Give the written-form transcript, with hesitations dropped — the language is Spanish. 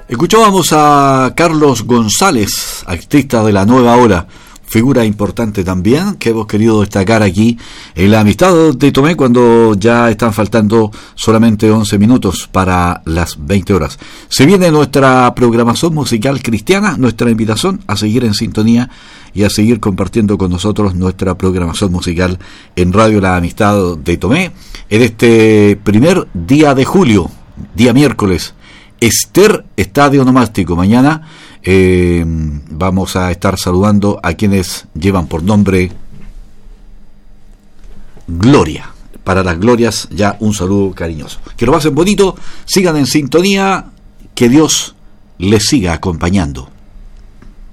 Escuchábamos a Carlos González, artista de la nueva ola, figura importante también, que hemos querido destacar aquí en la amistad de Tomé cuando ya están faltando solamente 11 minutos para las 20 horas. Se viene nuestra programación musical cristiana, nuestra invitación a seguir en sintonía y a seguir compartiendo con nosotros nuestra programación musical en Radio La Amistad de Tomé en este primer día de julio, día miércoles. Esther Estadio Onomástico. Mañana vamos a estar saludando a quienes llevan por nombre Gloria. Para las glorias, ya un saludo cariñoso. Que lo pasen bonito, sigan en sintonía, que Dios les siga acompañando.